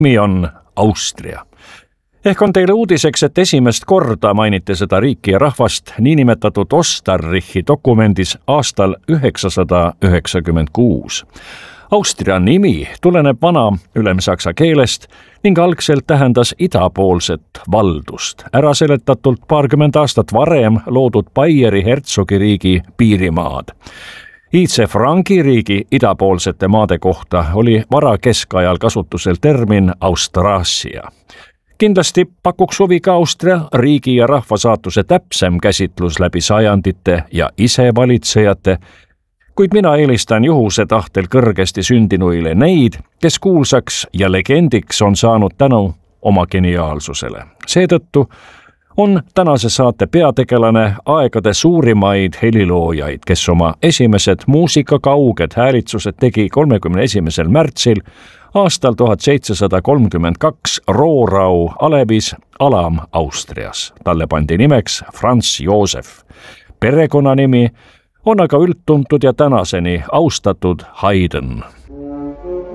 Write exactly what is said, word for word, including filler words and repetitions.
nimi on Austria. Ehk on teile uudiseks, et esimest korda mainiti seda riiki ja rahvast niinimetatud Osterrichi dokumendis aastal üheksasada üheksakümmend kuus. Austria nimi tuleneb vana ülemsaksa keelest ning algselt tähendas idapoolset valdust, äraseletatult paarkümmend aastat varem loodud Baieri hertsogiriigi piirimaad. Iidse Frangi riigi idapoolsete maade kohta oli vara keskajal kasutusel termin Austrasia. Kindlasti pakuks huvi ka Austria riigi ja rahva saatuse täpsem käsitlus läbi sajandite ja isevalitsejate, kuid mina eelistan juhuse tahtel kõrgesti sündinuile neid, kes kuulsaks ja legendiks on saanud tänu oma geniaalsusele. Seetõttu on tänase saate peategelane aegade suurimaid heliloojaid, kes oma esimesed muusikakauged häälitsused tegi kolmekümne esimesel märtsil aastal tuhat seitsesada kolmkümmend kaks Rohrau alevis Alam-Austrias. Talle pandi nimeks Franz Josef. Perekonnanimi on aga üldtuntud ja tänaseni austatud Haydn.